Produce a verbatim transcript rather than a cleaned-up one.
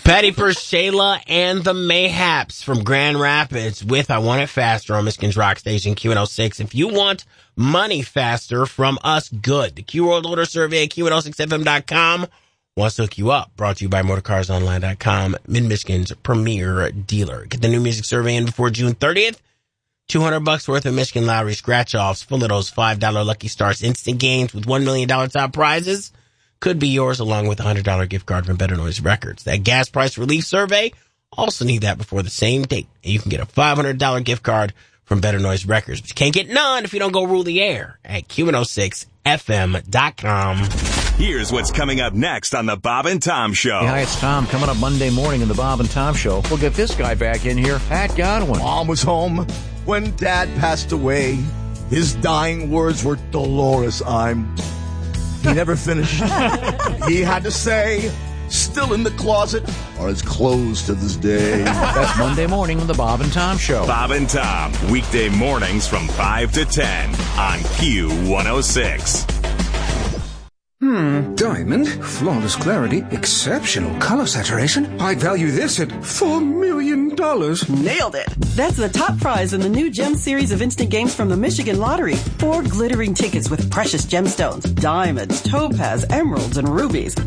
Patty for Shayla and the Mayhaps from Grand Rapids with I Want It Faster on Michigan's Rock Station Q one oh six. If you want money faster from us, good. The Q World Order Survey at Q one oh six F M dot com wants to hook you up. Brought to you by Motorcars Online dot com, Mid-Michigan's premier dealer. Get the new music survey in before June thirtieth. two hundred bucks worth of Michigan Lottery scratch-offs, full of those five dollar Lucky Stars instant games with one million dollars top prizes. Could be yours along with a one hundred dollars gift card from Better Noise Records. That gas price relief survey, also need that before the same date. And you can get a five hundred dollars gift card from Better Noise Records. But you can't get none if you don't go rule the air at Q one oh six F M dot com. Here's what's coming up next on the Bob and Tom Show. Hey, hi, it's Tom. Coming up Monday morning in the Bob and Tom Show. We'll get this guy back in here, Pat Godwin. Mom was home when Dad passed away. His dying words were, Dolores, I'm... He never finished. He had to say, still in the closet, are his clothes to this day. That's Monday morning on the Bob and Tom Show. Bob and Tom, weekday mornings from five to ten on Q one oh six. Hmm, diamond, flawless clarity, exceptional color saturation. I'd value this at four million dollars. Nailed it. That's the top prize in the new Gem series of instant games from the Michigan Lottery. Four glittering tickets with precious gemstones, diamonds, topaz, emeralds, and rubies.